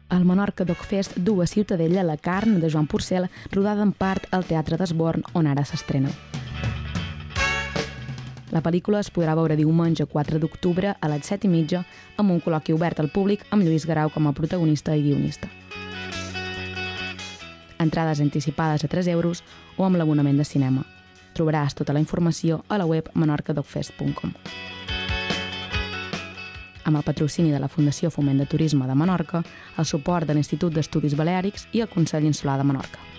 El Menorca Doc Fest du a Ciutadella La carn de Joan Porcel, rodada en part al Teatre d'Esborn, on ara s'estrena. La pel·lícula es podrà veure diumenge 4 d'octubre a les 7:30 amb un col·loqui obert al públic amb Lluís Guerau com a protagonista i guionista. Entrades anticipades a 3 euros o amb l'abonament de cinema. Trobaràs tota la informació a la web menorcadocfest.com. Amb el patrocini de la Fundació Foment de Turisme de Menorca, el suport de l'Institut d'Estudis Baleàrics i el Consell Insular de Menorca.